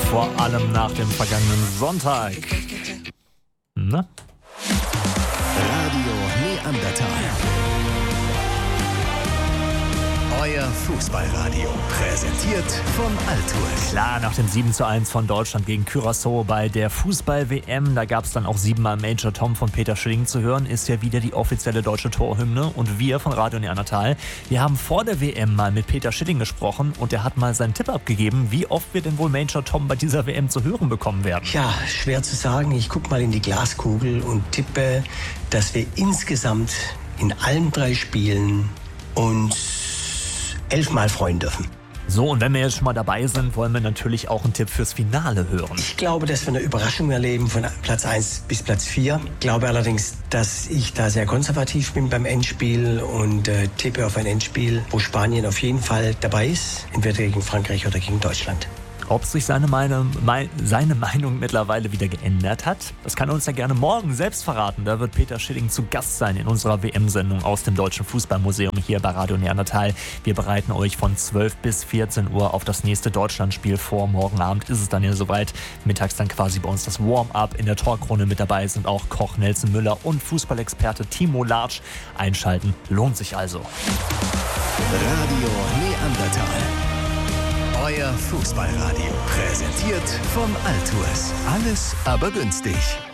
Vor allem nach dem vergangenen Sonntag. Na? Radio Neandertal. Euer Fußballradio. Präsentiert von Altours. Klar, nach dem 7:1 von Deutschland gegen Curaçao bei der Fußball-WM, da gab es dann auch 7-mal Major Tom von Peter Schilling zu hören, ist ja wieder die offizielle deutsche Torhymne. Und wir von Radio Neandertal, wir haben vor der WM mal mit Peter Schilling gesprochen und der hat mal seinen Tipp abgegeben, wie oft wir denn wohl Major Tom bei dieser WM zu hören bekommen werden. Ja, schwer zu sagen. Ich gucke mal in die Glaskugel und tippe, dass wir insgesamt in allen 3 Spielen uns 11-mal freuen dürfen. So, und wenn wir jetzt schon mal dabei sind, wollen wir natürlich auch einen Tipp fürs Finale hören. Ich glaube, dass wir eine Überraschung erleben von Platz 1 bis Platz 4. Ich glaube allerdings, dass ich da sehr konservativ bin beim Endspiel und tippe auf ein Endspiel, wo Spanien auf jeden Fall dabei ist, entweder gegen Frankreich oder gegen Deutschland. Ob sich seine Meinung mittlerweile wieder geändert hat, das kann er uns ja gerne morgen selbst verraten. Da wird Peter Schilling zu Gast sein in unserer WM-Sendung aus dem Deutschen Fußballmuseum hier bei Radio Neandertal. Wir bereiten euch von 12 bis 14 Uhr auf das nächste Deutschlandspiel vor. Morgen Abend ist es dann ja soweit. Mittags dann quasi bei uns das Warm-up. In der Talkrunde mit dabei sind auch Koch Nelson Müller und Fußballexperte Timo Latsch. Einschalten lohnt sich also. Radio Neandertal. Euer Fußballradio. Präsentiert von Altours. Alles aber günstig.